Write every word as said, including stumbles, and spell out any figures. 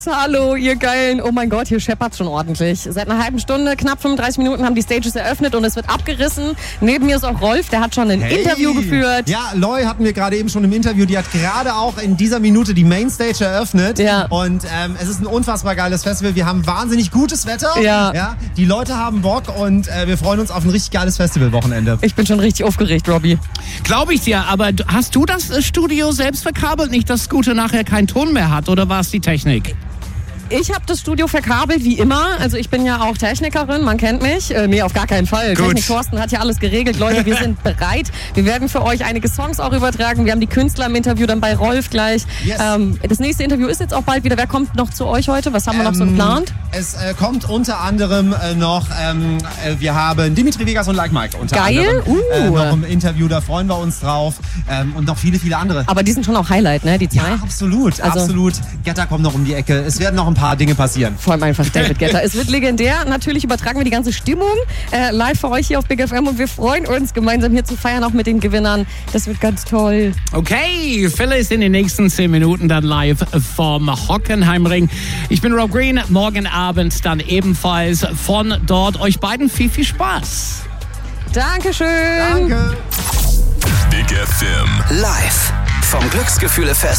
Hallo, ihr Geilen. Oh mein Gott, hier scheppert's schon ordentlich. Seit einer halben Stunde, knapp fünfunddreißig Minuten haben die Stages eröffnet und es wird abgerissen. Neben mir ist auch Rolf, der hat schon ein hey. Interview geführt. Ja, Loi hatten wir gerade eben schon im Interview. Die hat gerade auch in dieser Minute die Mainstage eröffnet. Ja. Und ähm, es ist ein unfassbar geiles Festival. Wir haben wahnsinnig gutes Wetter. Ja. Ja, die Leute haben Bock und äh, wir freuen uns auf ein richtig geiles Festivalwochenende. Ich bin schon richtig aufgeregt, Robby. Glaube ich dir, aber hast du das Studio selbst verkabelt? Nicht, dass Scooter nachher keinen Ton mehr hat, oder war es die Technik? Ich habe das Studio verkabelt, wie immer. Also ich bin ja auch Technikerin, man kennt mich. Äh, nee, auf gar keinen Fall. Gut. Technik Thorsten hat ja alles geregelt. Leute, wir sind bereit. Wir werden für euch einige Songs auch übertragen. Wir haben die Künstler im Interview dann bei Rolf gleich. Yes. Ähm, das nächste Interview ist jetzt auch bald wieder. Wer kommt noch zu euch heute? Was haben wir ähm, noch so geplant? Es äh, kommt unter anderem äh, noch, ähm, äh, wir haben Dimitri Vegas und Like Mike unter Geil. anderem Uh. äh, noch im Interview. Da freuen wir uns drauf. Ähm, und noch viele, viele andere. Aber die sind schon auch Highlight, ne? Die zwei? Ja, absolut, Also, absolut. Getter kommt noch um die Ecke. Es werden noch ein paar Dinge passieren. Vor allem einfach David Guetta. Es wird legendär. Natürlich übertragen wir die ganze Stimmung äh, live für euch hier auf Big F M und wir freuen uns, gemeinsam hier zu feiern, auch mit den Gewinnern. Das wird ganz toll. Okay, Phil ist in den nächsten zehn Minuten dann live vom Hockenheimring. Ich bin Rob Green. Morgen Abend dann ebenfalls von dort. Euch beiden viel, viel Spaß. Dankeschön. Danke. Big F M. Live vom Glücksgefühle Fest.